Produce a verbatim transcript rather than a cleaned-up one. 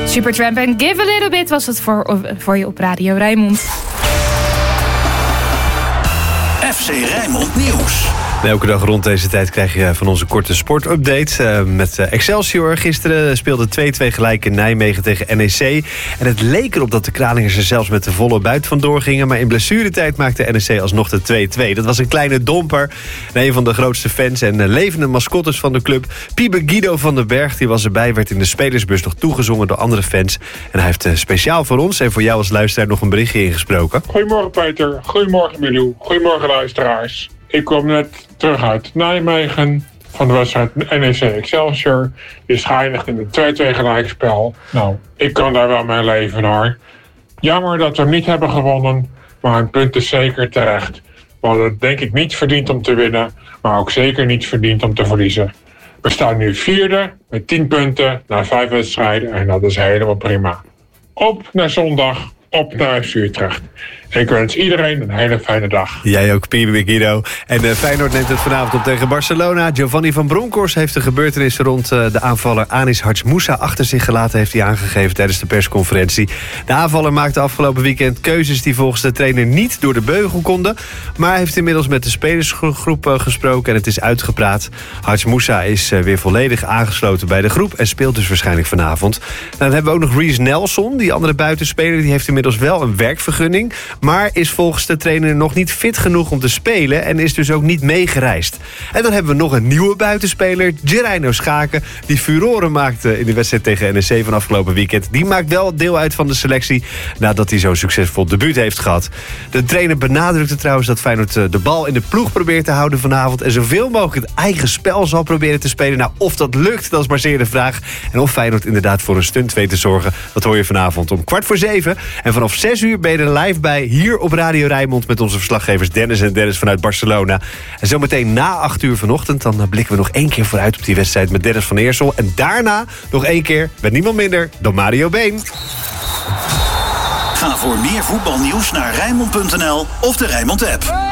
Supertramp en Give a Little Bit was het voor, voor je op Radio Rijnmond. F C Rijnmond Nieuws. Elke dag rond deze tijd krijg je van onze korte sportupdate. Uh, met Excelsior. Gisteren speelde twee-twee gelijk in Nijmegen tegen N E C. En het leek erop dat de Kralingers er zelfs met de volle buit vandoor gingen. Maar in blessuretijd maakte N E C alsnog de twee-twee. Dat was een kleine domper. En een van de grootste fans en levende mascottes van de club, Piebe Guido van den Berg, die was erbij, werd in de spelersbus nog toegezongen door andere fans. En hij heeft speciaal voor ons en voor jou als luisteraar nog een berichtje ingesproken. Goedemorgen Peter, goedemorgen Milou, goedemorgen luisteraars. Ik kwam net terug uit Nijmegen van de wedstrijd N E C Excelsior. Die is geëindigd in een twee-twee gelijkspel. Nou, ik kan daar wel mee leven hoor. Jammer dat we hem niet hebben gewonnen, maar een punt is zeker terecht. We hadden het denk ik niet verdiend om te winnen, maar ook zeker niet verdiend om te verliezen. We staan nu vierde met tien punten na vijf wedstrijden en dat is helemaal prima. Op naar zondag, op naar F C Utrecht. Ik wens iedereen een hele fijne dag. Jij ook, Piebe Guido. En uh, Feyenoord neemt het vanavond op tegen Barcelona. Giovanni van Bronckhorst heeft de gebeurtenissen rond uh, de aanvaller Anis Hartsmoussa achter zich gelaten, heeft hij aangegeven tijdens de persconferentie. De aanvaller maakte afgelopen weekend keuzes die volgens de trainer niet door de beugel konden. Maar hij heeft inmiddels met de spelersgroep uh, gesproken en het is uitgepraat. Hartsmoussa is uh, weer volledig aangesloten bij de groep en speelt dus waarschijnlijk vanavond. Nou, dan hebben we ook nog Reece Nelson, die andere buitenspeler. Die heeft inmiddels wel een werkvergunning, maar is volgens de trainer nog niet fit genoeg om te spelen en is dus ook niet meegereisd. En dan hebben we nog een nieuwe buitenspeler, Gereino Schaken, die furoren maakte in de wedstrijd tegen N E C van afgelopen weekend. Die maakt wel deel uit van de selectie nadat hij zo'n succesvol debuut heeft gehad. De trainer benadrukte trouwens dat Feyenoord de bal in de ploeg probeert te houden vanavond en zoveel mogelijk het eigen spel zal proberen te spelen. Nou, of dat lukt, dat is maar zeer de vraag. En of Feyenoord inderdaad voor een stunt weet te zorgen, dat hoor je vanavond om kwart voor zeven. En vanaf zes uur ben je er live bij hier op Radio Rijnmond met onze verslaggevers Dennis en Dennis vanuit Barcelona. En zometeen na acht uur vanochtend dan blikken we nog één keer vooruit op die wedstrijd met Dennis van Eersel. En daarna nog één keer met niemand minder dan Mario Been. Ga voor meer voetbalnieuws naar Rijnmond punt n l of de Rijnmond app.